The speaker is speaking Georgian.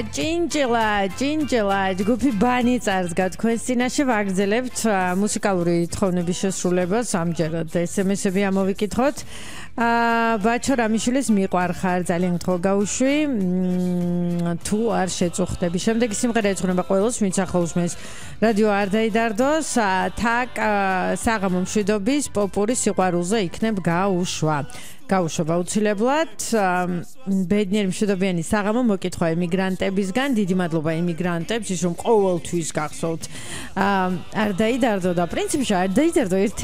ჭინჭილა, ჯგუფი ბანიწარს გათქვენს წინაშე ვაგრძელებთ მუსიკალური თხოვნების შესრულებას, ამჯერად SMS-ები ამოვიკითხოთ. ბაჩო რამიშვილის მიყვარხარ, ძალიან გთხოვ გაუშვი. თუ არ შეწუხდები. შემდეგი სიმღერა ეძღვნება ყველას, ვინც ახლა უსმენს რადიო არ დაიდარდოს. თაკ საღამო მშვიდობის პოპური სიყვარულზე იქნებ გაუშვა. გაუშვება აუცილებლად. ბედნიერი მშვიდობიანი საღამო მოკითხვა ემიგრანტებისგან. დიდი მადლობა ემიგრანტებს, ის რომ ყოველთვის გახსოვთ. არ დაიდარდო და პრინციპში არ დაიდარდო